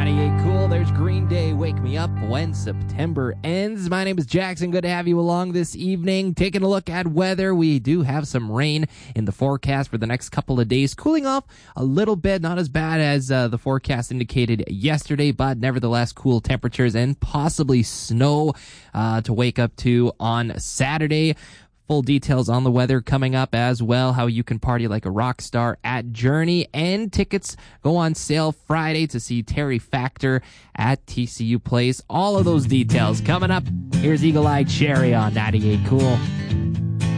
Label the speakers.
Speaker 1: 98 Cool. There's Green Day, Wake Me Up When September Ends. My name is Jackson. Good to have you along this evening. Taking a look at weather. We do have some rain in the forecast for the next couple of days. Cooling off a little bit. Not as bad as the forecast indicated yesterday, but nevertheless cool temperatures and possibly snow to wake up to on Saturday. Full details on the weather coming up as well, how you can party like a rock star at Journey, and tickets go on sale Friday to see Terry Factor at TCU Place. All of those details coming up. Here's Eagle Eye Cherry on 98 Cool.